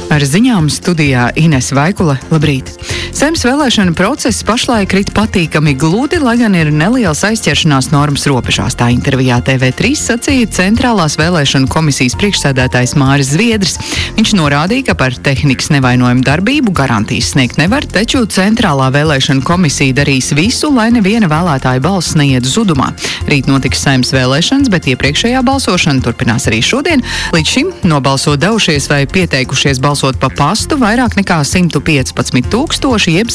Ar ziņām studijā Inese Vaikule. Labrīt! Saeimas vēlēšanu process pašlaik rit patīkami gludi, lai gan ir nelielas aizķeršanās normas robežās. Tā intervijā TV3 sacīja Centrālās vēlēšanu komisijas priekšsēdētājs Māris Zviedris. Viņš norādīja, ka par tehnikas nevainojumu darbību garantijas sniegt nevar, taču Centrālā vēlēšanu komisija darīs visu, lai neviena vēlētāja balss neiet zudumā. Rīt notiks saeimas vēlēšanas, bet iepriekšējā balsošana turpinās arī šodien. Līdz šim nobalsot devušies vai pieteikušies balsot pa pastu vairāk nekā 115 tūkstoši, jeb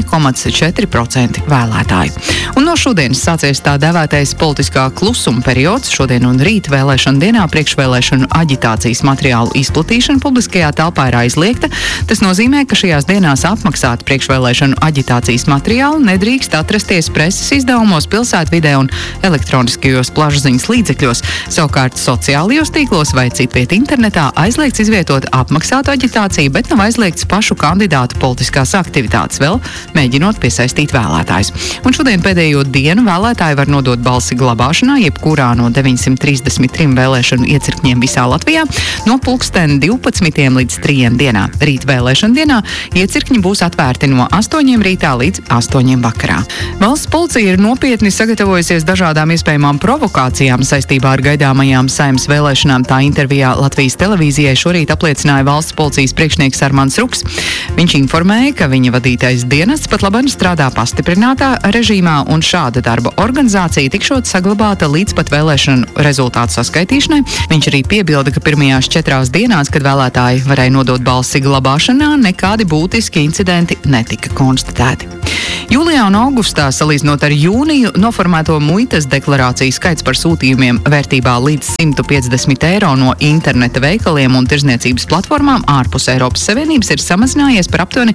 7,4% vēlētāju. Un no šodienas sācies tā dēvētais politiskā klusuma periods. Šodien un rīt vēlēšanu dienā priekšvēlēšanu aģitācijas materiālu izplatīšana publiskajā telpā ir aizliegta. Tas nozīmē, ka šajās dienās apmaksāt priekšvēlēšanu aģitācijas materiālu nedrīkst atrasties preses izdevumos, pilsētvidē un elektroniskajos plašsaziņas līdzekļos. Savukārt sociālajos tīklos vai citviet internetā aizliegts izvietot apmaksātu aģitāciju, bet nav aizliegts pašu kandidātu politiskās aktivitātes, vēl mēģinot piesaistīt vēlētājus. Un šodien pēdējo dienu vēlētāji var nodot balsi glabāšanā, jebkurā no 933 vēlēšanu iecirkņiem visā Latvijā, no 12 līdz 3 dienā. Rīt vēlēšana dienā iecirkņi būs atvērti no 8 rītā līdz 8 vakarā. Valsts policija ir nopietni sagatavojusies dažādām iespējamām provokācijām saistībā ar gaidāmajām saeimas vēlēšanām. Tā intervijā Latvijas televīzijai šorīt apliecināja valsts policijas priekšnieks Armands Ruks. Viņš informēja, ka viņa vadītais dienests pat labāk strādā pastiprinātā režīmā, un šāda darba organizācija tikšot saglabāta līdz pat vēlēšanu rezultātu saskaitīšanai. Viņš arī piebilda, ka pirmajās 4 dienās, kad vēlētāji varēja nodot balsi glabāšanā, nekādi būtiski incidenti netika konstatēti. Jūlijā un augustā, salīdzinot ar jūniju, noformēto muitas deklarāciju skaits par sūtījumiem vērtībā līdz 150 eiro no interneta veikaliem un tirzniecības platformām ārpus Eiropas Savienības ir samazinājies par aptuveni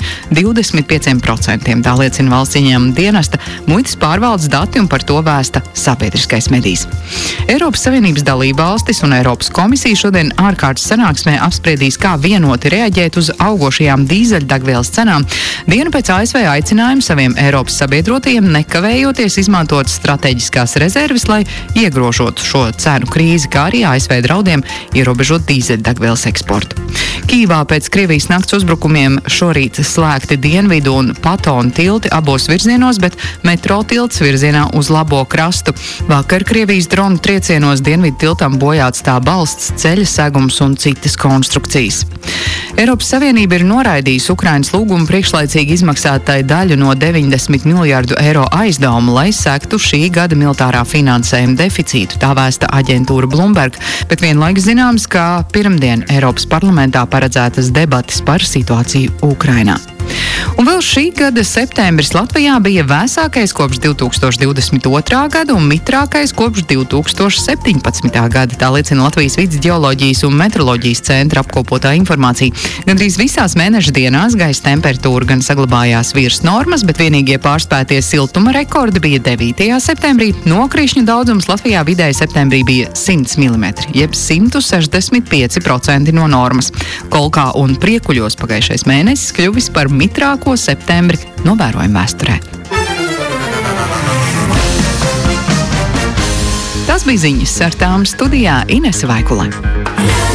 25%. Tā liecina valsts ieņēmuma dienesta muitas pārvaldes dati, un par to vēsta sabiedriskais medijs. Eiropas Savienības dalībvalstis un Eiropas komisija šodien ārkārtas sanāksmē apspriedīs, kā vienoti reaģēt uz augošajām dīzeļdegvielas cenām. Dienu pēc ASV aicinājuma saviem Eiropas sabiedrotajiem nekavējoties izmantot strateģiskās rezerves, lai iegrožotu šo cenu krīzi, kā arī ASV draudiem ierobežot dīzeļdegvielas eksportu. Kīvā pēc Krievijas nakts uzbrukumiem šorīt slēgti dienvidu un Patonu tilti abos virzienos, bet metro tilts virzienā uz labo krastu. Vakar Krievijas dronu triecienos dienvidu tiltam bojāts tā balsts, ceļa segums un citas konstrukcijas. Eiropas Savienība ir noraidījusi Ukrainas lūgumu priekšlaicīgi izmaksāt tai daļu no 90 miljārdu eiro aizdevumu, lai sektu šī gada militārā finansējuma deficītu, tā vēsta aģentūra Bloomberg, bet vienlaikus zināms, ka pirmdien Eiropas parlamentā paredzētas debates par situāciju Ukrainā. Un vēl šī gada septembris Latvijā bija vēsākais kopš 2022. gada un mitrākais kopš 2017. gada. Tā liecina Latvijas vides ģeoloģijas un meteoroloģijas centra apkopotā informācija. Gandrīz visās mēneša dienās gaisa temperatūra gan saglabājās virs normas, bet vienīgie pārspētie siltuma rekordi bija 9. septembrī. Nokrišņu daudzums Latvijā vidēji septembrī bija 100 mm, jeb 165% no normas. Kolkā un Priekuļos pagājušais mēnesis kļuvis par mitrāko septembri novērojuma vēsturē. Tas bija ziņas, ar tām studijā Inese Vaikule.